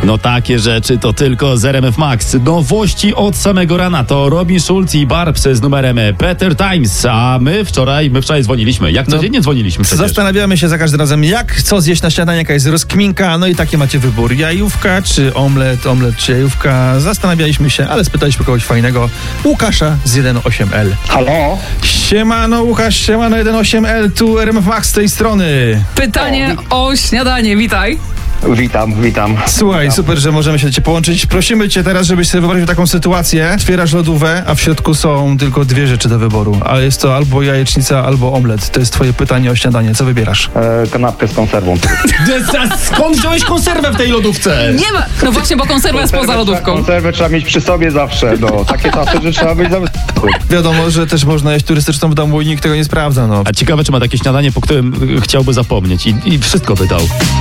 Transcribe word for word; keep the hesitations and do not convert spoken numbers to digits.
No takie rzeczy to tylko z R M F Max. Nowości od samego rana to Robin Schulz i Barbs z numerem Better Times. A my wczoraj, my wczoraj dzwoniliśmy. Jak codziennie no, dzwoniliśmy przecież. Zastanawiamy się za każdym razem, jak, co zjeść na śniadanie, jaka jest rozkminka. No i taki macie wybór. Jajówka czy omlet, omlet czy jajówka. Zastanawialiśmy się, ale spytaliśmy kogoś fajnego. Łukasza z jeden osiem L. Halo? Siemano Łukasz, siemano jeden osiem L, tu R M F Max z tej strony. Pytanie o, o śniadanie, witaj. Witam, witam. Słuchaj, witam. super, że możemy się do ciebie połączyć. Prosimy cię teraz, żebyś sobie wyobraził taką sytuację. Otwierasz lodówkę, a w środku są tylko dwie rzeczy do wyboru. Ale jest to albo jajecznica, albo omlet. To jest twoje pytanie o śniadanie. Co wybierasz? E, kanapkę z konserwą. Skąd wziąłeś konserwę w tej lodówce? Nie ma! No właśnie, bo konserwa jest poza lodówką. Konserwę trzeba mieć przy sobie zawsze. No, takie czasy, że trzeba być zawsze. Wiadomo, że też można jeść turystyczną w domu i nikt tego nie sprawdza. No. A ciekawe, czy ma takie śniadanie, po którym chciałby zapomnieć i, i wszystko wydał.